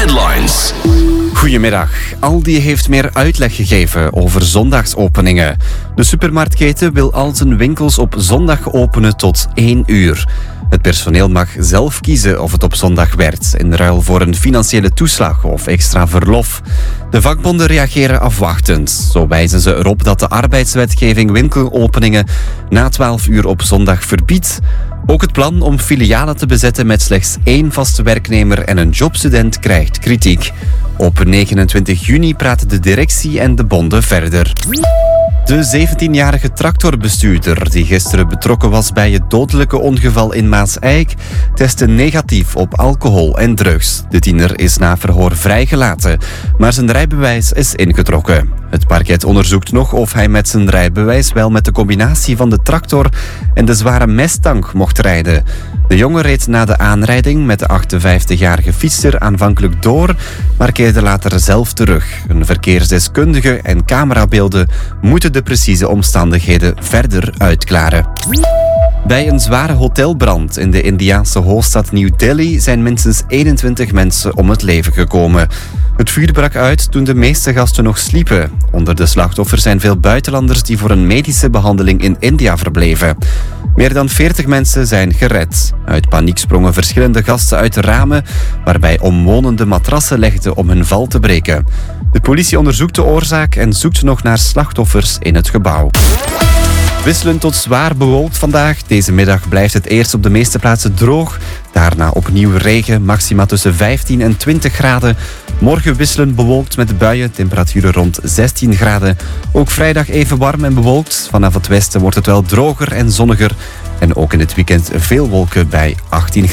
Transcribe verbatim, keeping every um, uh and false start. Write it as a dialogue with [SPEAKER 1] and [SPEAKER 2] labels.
[SPEAKER 1] Headlines.
[SPEAKER 2] Goedemiddag. Aldi heeft meer uitleg gegeven over zondagsopeningen. De supermarktketen wil al zijn winkels op zondag openen tot één uur. Het personeel mag zelf kiezen of het op zondag werkt, in ruil voor een financiële toeslag of extra verlof. De vakbonden reageren afwachtend. Zo wijzen ze erop dat de arbeidswetgeving winkelopeningen na twaalf uur op zondag verbiedt. Ook het plan om filialen te bezetten met slechts één vaste werknemer en een jobstudent krijgt kritiek. Op negenentwintig juni praten de directie en de bonden verder. De zeventienjarige tractorbestuurder die gisteren betrokken was bij het dodelijke ongeval in Maaseik testte negatief op alcohol en drugs. De tiener is na verhoor vrijgelaten, maar zijn rijbewijs is ingetrokken. Het parket onderzoekt nog of hij met zijn rijbewijs wel met de combinatie van de tractor en de zware mesttank mocht rijden. De jongen reed na de aanrijding met de achtenvijftigjarige fietser aanvankelijk door, maar keerde later zelf terug. Een verkeersdeskundige en camerabeelden moeten de precieze omstandigheden verder uitklaren. Bij een zware hotelbrand in de Indiase hoofdstad New Delhi zijn minstens eenentwintig mensen om het leven gekomen. Het vuur brak uit toen de meeste gasten nog sliepen. Onder de slachtoffers zijn veel buitenlanders die voor een medische behandeling in India verbleven. Meer dan veertig mensen zijn gered. Uit paniek sprongen verschillende gasten uit de ramen, waarbij omwonenden matrassen legden om hun val te breken. De politie onderzoekt de oorzaak en zoekt nog naar slachtoffers in het gebouw. Wisselend tot zwaar bewolkt vandaag. Deze middag blijft het eerst op de meeste plaatsen droog. Daarna opnieuw regen, maxima tussen vijftien en twintig graden. Morgen wisselend bewolkt met buien, temperaturen rond zestien graden. Ook vrijdag even warm en bewolkt. Vanaf het westen wordt het wel droger en zonniger. En ook in het weekend veel wolken bij achttien graden.